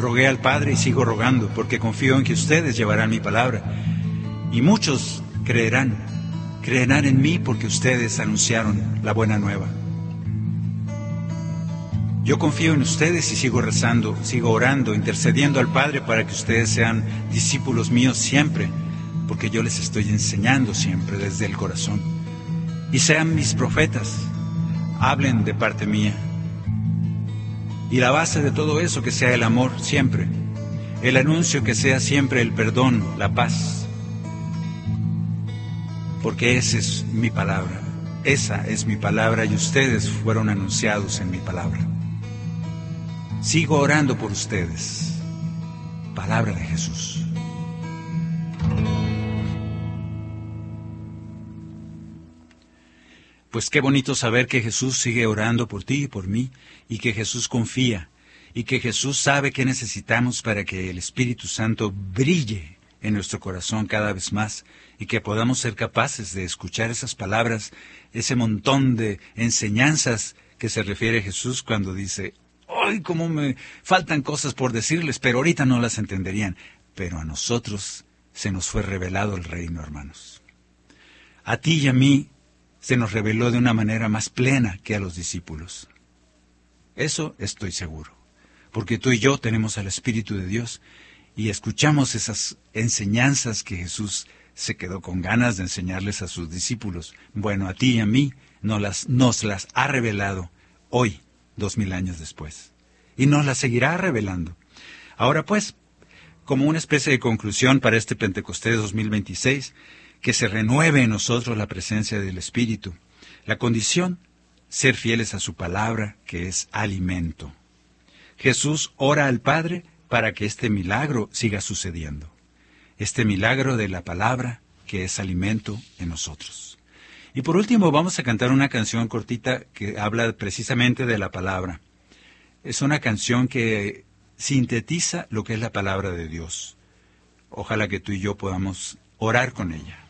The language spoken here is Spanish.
rogué al Padre y sigo rogando, porque confío en que ustedes llevarán mi palabra. Y muchos creerán en mí porque ustedes anunciaron la buena nueva. Yo confío en ustedes y sigo rezando, sigo orando, intercediendo al Padre para que ustedes sean discípulos míos siempre, porque yo les estoy enseñando siempre desde el corazón. Y sean mis profetas, hablen de parte mía. Y la base de todo eso que sea el amor siempre, el anuncio que sea siempre el perdón, la paz, porque esa es mi palabra, y ustedes fueron anunciados en mi palabra. Sigo orando por ustedes. Palabra de Jesús. Pues qué bonito saber que Jesús sigue orando por ti y por mí, y que Jesús confía, y que Jesús sabe qué necesitamos para que el Espíritu Santo brille en nuestro corazón cada vez más, y que podamos ser capaces de escuchar esas palabras, ese montón de enseñanzas que se refiere a Jesús cuando dice: ¡ay, cómo me faltan cosas por decirles, pero ahorita no las entenderían! Pero a nosotros se nos fue revelado el reino, hermanos. A ti y a mí se nos reveló de una manera más plena que a los discípulos. Eso estoy seguro, porque tú y yo tenemos al Espíritu de Dios y escuchamos esas enseñanzas que Jesús se quedó con ganas de enseñarles a sus discípulos. Bueno, a ti y a mí nos las ha revelado hoy, 2000 años después, y nos las seguirá revelando. Ahora pues, como una especie de conclusión para este Pentecostés 2026, que se renueve en nosotros la presencia del Espíritu. La condición, ser fieles a su palabra, que es alimento. Jesús ora al Padre para que este milagro siga sucediendo. Este milagro de la palabra, que es alimento en nosotros. Y por último vamos a cantar una canción cortita que habla precisamente de la palabra. Es una canción que sintetiza lo que es la palabra de Dios. Ojalá que tú y yo podamos orar con ella.